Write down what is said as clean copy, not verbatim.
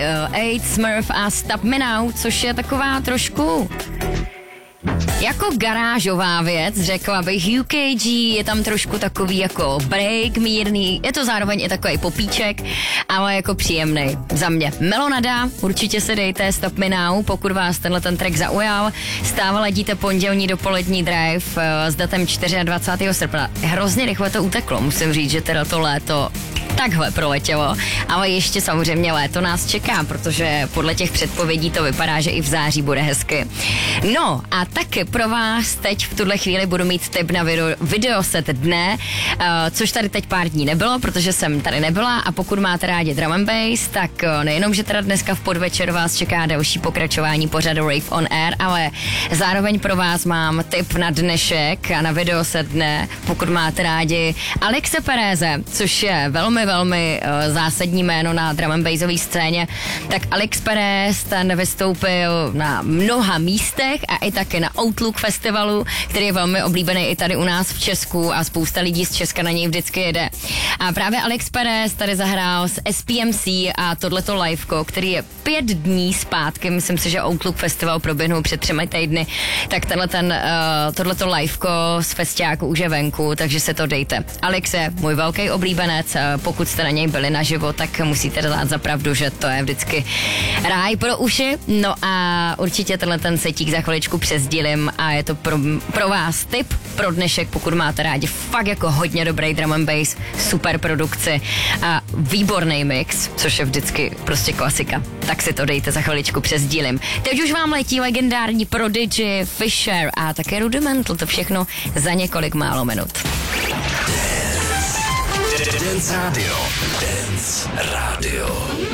Eight Smurf a Stop Me Now, což je taková trošku jako garážová věc, řekla bych. UKG, je tam trošku takový jako break mírný, je to zároveň i takový popíček, ale jako příjemný za mě. Melonada, určitě se dejte Stop Me Now, pokud vás tenhle ten track zaujal. Stále ledíte pondělní dopolední drive s datem 24. srpna. Hrozně rychle to uteklo, musím říct, že teda to léto takhle proletělo, ale ještě samozřejmě léto nás čeká, protože podle těch předpovědí to vypadá, že i v září bude hezky. No a taky pro vás teď v tuhle chvíli budu mít tip na videoset dne, což tady teď pár dní nebylo, protože jsem tady nebyla, a pokud máte rádi drum and bass, tak nejenom, že teda dneska v podvečer vás čeká další pokračování pořadu Rave on Air, ale zároveň pro vás mám tip na dnešek a na videoset dne, pokud máte rádi Alexe Pereze, což je velmi zásadní jméno na drum and bassové scéně, tak Alex Perez ten vystoupil na mnoha místech a i taky na Outlook festivalu, který je velmi oblíbený i tady u nás v Česku a spousta lidí z Česka na něj vždycky jede. A právě Alex Perez tady zahrál s SPMC a tohleto liveko, který je 5 dní zpátky, myslím si, že Outlook festival proběhnul před 3 týdny, tak tohleto liveko z festiáku už je venku, takže se to dejte. Alex je můj velký oblíbenec, pokud jste na něj byli naživo, tak musíte dát za pravdu, že to je vždycky ráj pro uši. No a určitě tenhle ten setík za chviličku přesdílím a je to pro vás tip pro dnešek, pokud máte rádi fakt jako hodně dobrý drum and bass, super produkci a výborný mix, což je vždycky prostě klasika. Tak si to dejte, za chviličku přesdílím. Teď už vám letí legendární Prodigy, Fisher a také Rudimental, to všechno za několik málo minut. Dance Radio. Dance Radio.